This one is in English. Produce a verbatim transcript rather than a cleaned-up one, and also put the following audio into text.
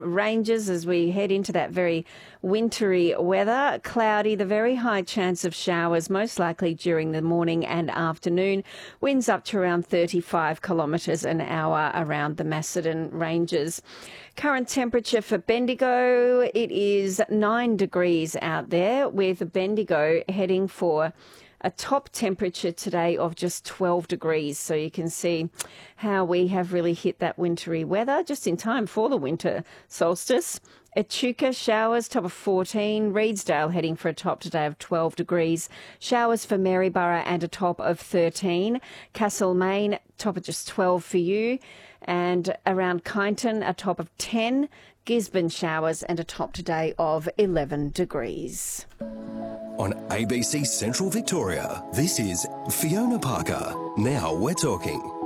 ranges as we head into that very wintry weather. Cloudy, the very high chance of showers, most likely during the morning and afternoon. Winds up to around thirty-five kilometres an hour around the Macedon Ranges. Current temperature for Bendigo, it is nine degrees out there, with Bendigo heading for a top temperature today of just twelve degrees. So you can see how we have really hit that wintry weather just in time for the winter solstice. Echuca showers, top of fourteen. Reedsdale heading for a top today of twelve degrees. Showers for Maryborough and a top of thirteen. Castlemaine, top of just twelve for you. And around Kyneton, a top of ten. Gisborne showers and a top today of eleven degrees. On A B C Central Victoria, this is Fiona Parker. Now we're talking.